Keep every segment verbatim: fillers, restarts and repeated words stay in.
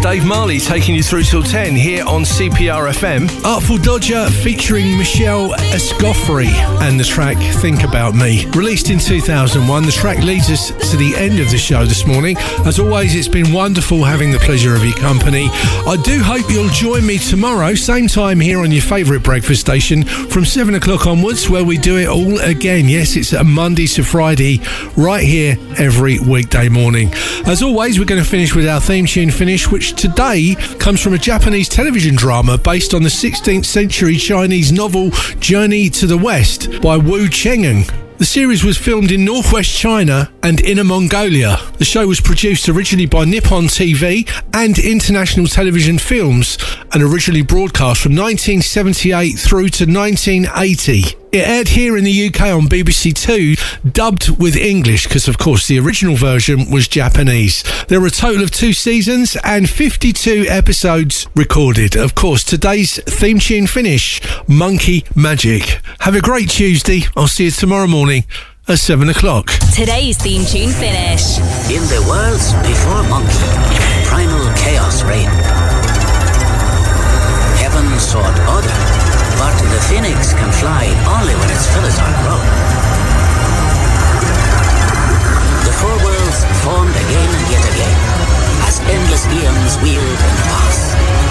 Dave Marley taking you through till ten here on C P R F M. Artful Dodger featuring Michelle Escoffrey and the track Think About Me. Released in two thousand one, the track leads us to the end of the show this morning. As always, it's been wonderful having the pleasure of your company. I do hope you'll join me tomorrow, same time here on your favourite breakfast station from seven o'clock onwards, where we do it all again. Yes, it's a Monday to Friday, right here every weekday morning. As always, we're going to finish with our theme tune finish, which today comes from a Japanese television drama based on the sixteenth century Chinese novel Journey to the West by Wu Cheng'en. The series was filmed in northwest China and Inner Mongolia. The show was produced originally by Nippon T V and International Television Films and originally broadcast from nineteen seventy-eight through to nineteen eighty. It aired here in the U K on B B C Two, dubbed with English, because of course the original version was Japanese. There were a total of two seasons and fifty-two episodes recorded. Of course, today's theme tune finish, Monkey Magic. Have a great Tuesday. I'll see you tomorrow morning at seven o'clock. Today's theme tune finish. In the worlds before Monkey, primal chaos reigned. Heaven sought order, but the phoenix can fly only when its feathers are grown. The four worlds formed again and yet again, as endless eons wheeled and passed.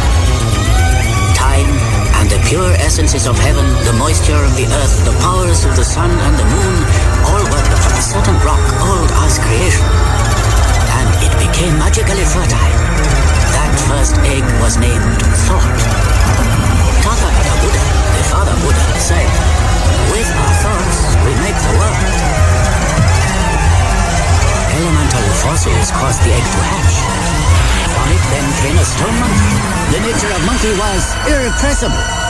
Time and the pure essences of heaven, the moisture of the earth, the powers of the sun and the moon, all worked upon a certain rock old as creation. And it became magically fertile. That first egg was named Thought. Tathagata Buddha, the father Buddha, said, with our thoughts we make the world. Elemental forces caused the egg to hatch. From it then came a stone monkey. The nature of monkey was irrepressible.